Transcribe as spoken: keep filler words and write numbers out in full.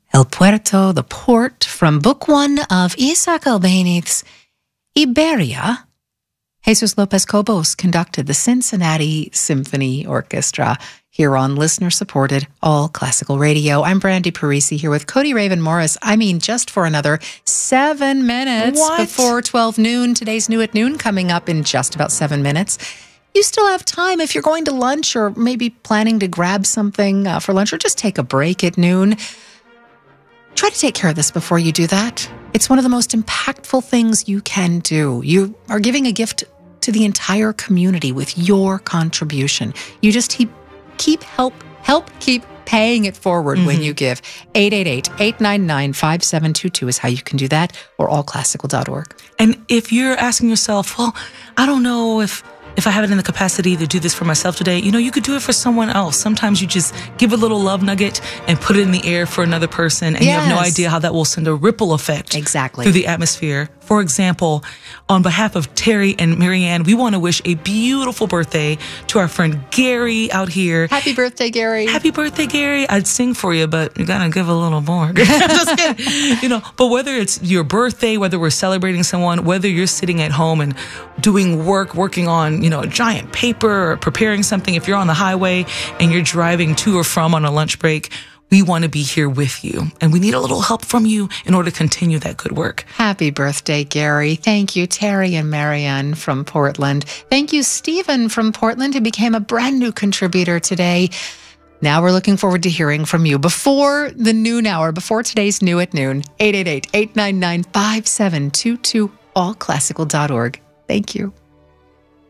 El Puerto, the port, from Book One of Isaac Albéniz's Iberia. Jesus Lopez Cobos conducted the Cincinnati Symphony Orchestra here on listener-supported All Classical Radio. I'm Brandy Parisi here with Cody Raven Morris. I mean, just for another seven minutes What? before twelve noon. Today's New at Noon coming up in just about seven minutes. You still have time if you're going to lunch or maybe planning to grab something uh, for lunch or just take a break at noon. Try to take care of this before you do that. It's one of the most impactful things you can do. You are giving a gift to the entire community with your contribution. You just keep, keep help, help keep paying it forward mm-hmm. when you give. eight eight eight, eight nine nine, five seven two two is how you can do that, or all classical dot org. And if you're asking yourself, well, I don't know if If I have it in the capacity to do this for myself today, you know, you could do it for someone else. Sometimes you just give a little love nugget and put it in the air for another person, and yes. you have no idea how that will send a ripple effect exactly. through the atmosphere. For example, on behalf of Terry and Marianne, we want to wish a beautiful birthday to our friend Gary out here. Happy birthday, Gary. Happy birthday, Gary. I'd sing for you, but you got to give a little more. Just kidding. You know, but whether it's your birthday, whether we're celebrating someone, whether you're sitting at home and doing work, working on, you know, a giant paper or preparing something, if you're on the highway and you're driving to or from on a lunch break, we want to be here with you. And we need a little help from you in order to continue that good work. Happy birthday, Gary. Thank you, Terry and Marianne from Portland. Thank you, Stephen from Portland, who became a brand new contributor today. Now we're looking forward to hearing from you before the noon hour, before today's New at Noon. eight eight eight, eight nine nine, five seven two two, all classical dot org. Thank you.